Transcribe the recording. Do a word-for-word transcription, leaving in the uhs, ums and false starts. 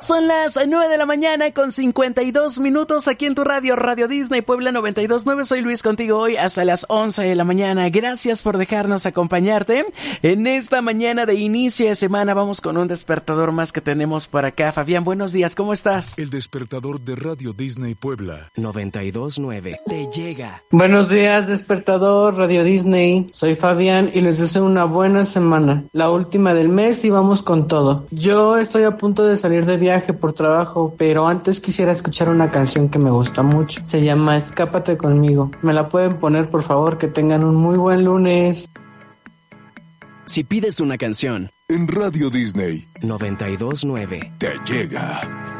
Son las nueve de la mañana con cincuenta y dos minutos aquí en tu radio, Radio Disney Puebla noventa y dos punto nueve. Soy Luis contigo hoy hasta las once de la mañana. Gracias por dejarnos acompañarte en esta mañana de inicio de semana. Vamos con un despertador más que tenemos por acá. Fabián, buenos días, ¿cómo estás? El despertador de Radio Disney Puebla noventa y dos punto nueve te llega. Buenos días, despertador Radio Disney. Soy Fabián y les deseo una buena semana, la última del mes, y vamos con todo. Yo estoy a punto de salir de viaje por trabajo, pero antes quisiera escuchar una canción que me gusta mucho. Se llama Escápate conmigo. ¿Me la pueden poner, por favor? Que tengan un muy buen lunes. Si pides una canción en Radio Disney noventa y dos punto nueve te llega.